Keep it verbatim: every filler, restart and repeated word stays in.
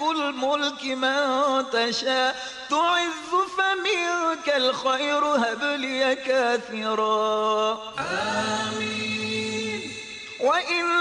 الملك من تشاء تعز فمنك الخير هب لي كاثرا آمين. وإن